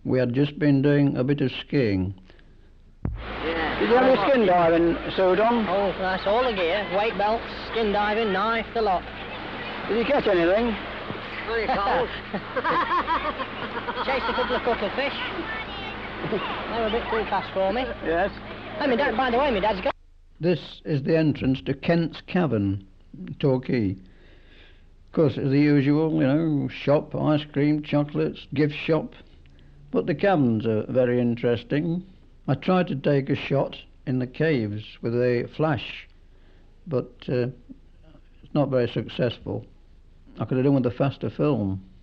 We had just been doing a bit of skiing. Yeah. Did you have any skin diving, Sudon? Oh, that's all the gear. Weight belts, skin diving, knife, the lot. Did you catch anything? Very cold. Chased a couple of cuttlefish. They were a bit too fast for me. Yes. Oh, my dad, by the way, my dad's got... This is the entrance to Kent's Cavern, Torquay. Of course, as the usual, you know, shop, ice cream, chocolates, gift shop. But the caverns are very interesting. I tried to take a shot in the caves with a flash, but it's not very successful. I could have done with a faster film.